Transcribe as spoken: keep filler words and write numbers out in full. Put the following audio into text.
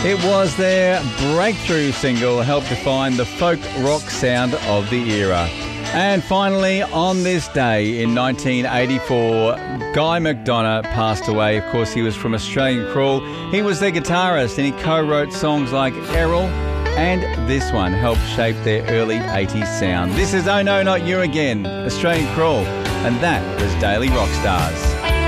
It was their breakthrough single, helped define the folk rock sound of the era. And finally, on this day in nineteen eighty-four, Guy McDonough passed away. Of course, he was from Australian Crawl. He was their guitarist and he co-wrote songs like Errol, and this one helped shape their early eighties sound. This is Oh No Not You Again, Australian Crawl, and that was Daily Rock Stars.